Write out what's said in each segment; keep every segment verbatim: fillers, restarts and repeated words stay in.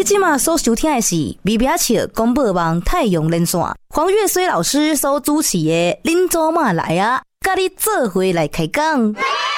即马所收听的是微表笑广播网太阳连线，黄月水老师所主持的恁祖妈来啊，甲你做伙来开讲。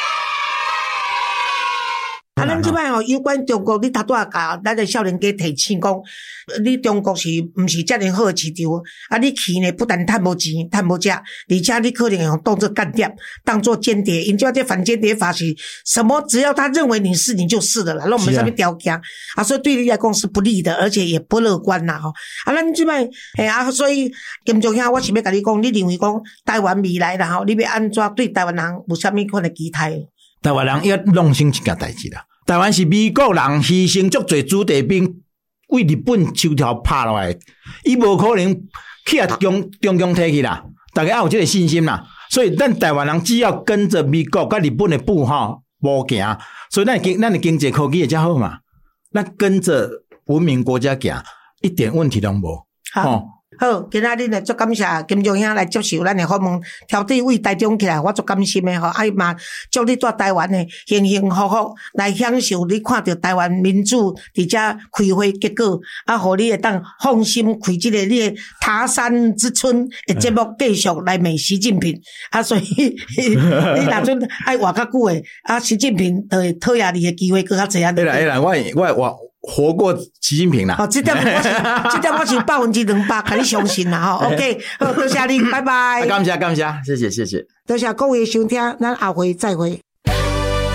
啊，咱即摆吼有关中国，你头拄仔甲咱的少年家提醒讲，你中国是毋是遮尔好的市场？啊，你去呢不但趁无钱、趁无食，而且你可能会当作间谍、当作间谍。因即摆这反间谍法是什么？只要他认为你是，你就是的啦，那我们上面条件啊，所以对你来讲是不利的，而且也不乐观啦吼。啊，咱即摆嘿啊，所以金钟兄，我是要甲你讲，你认为讲台湾未来啦吼，你要安怎对台湾人有啥物款的期待？ 台湾人要弄清一件代志啦。台湾是美国人牺牲足侪子弟兵为日本手条拍落来，伊无可能去啊中中共摕去啦。大家要有这个信心啦。所以咱台湾人只要跟着美国甲日本的步吼无行，所以咱经咱的经济科技会较好嘛。咱跟着文明国家行，一点问题都无。 好。哦好，今仔日呢，足感谢金钟兄来接受咱的访问，挑对为台中起来，我足甘心的吼。啊嘛，祝你在台湾呢，幸幸福福来享受你看到台湾民主伫遮开花结果，啊，互你会当放心开这个你的他山之春的节目，继续来骂习近平。啊，所以你若准爱活较久的，啊，习近平就会讨厌你的机会更较侪啊。 对啦，对啦，我我我。活过习近平啦！ 哦，这点我是，这点我是百分之两百，给你相信啦吼。OK， 好，多谢你，拜拜。 感谢感谢，谢谢谢谢。 多谢各位收听，咱下回再会。